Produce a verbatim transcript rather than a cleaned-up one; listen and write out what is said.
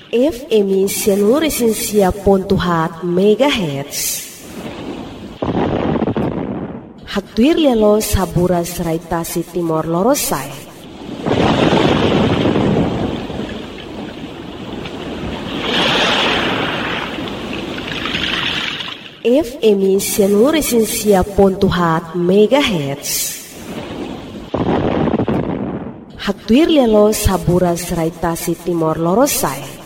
F M Sianuresinsia pontuhat megahertz. Hatuir lialo saburas raitasi Timor Lorosai. F M Sianuresinsia pontuhat megahertz. Hatuir lialo saburas raitasi Timor Lorosai.